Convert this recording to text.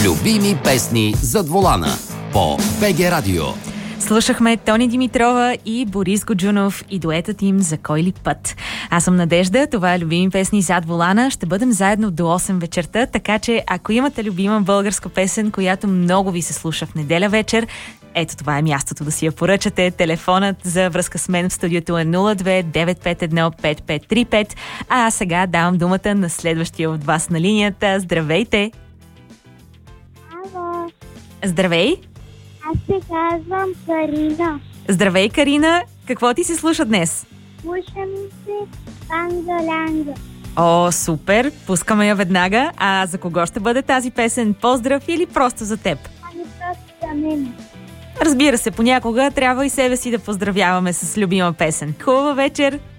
Любими песни зад волана по БГ Радио. Слушахме Тони Димитрова и Борис Годжунов и дуетът им "За кой ли път". Аз съм Надежда, това е Любими песни зад волана. Ще бъдем заедно до 8 вечерта, така че ако имате любима българска песен, която много ви се слуша в неделя вечер, ето това е мястото да си я поръчате. Телефонът за връзка с мен в студиото е 02-951-5535. А сега давам думата на следващия от вас на линията. Здравейте! Ало, Здравей! аз се казвам Карина. Здравей, Карина! Какво ти се слуша днес? Слушам се Панга-лянга. О, супер! Пускаме я веднага. А за кого ще бъде тази песен? Поздрав или просто за теб? Ами просто за мен. Разбира се, понякога трябва и себе си да поздравяваме с любима песен. Хубава вечер!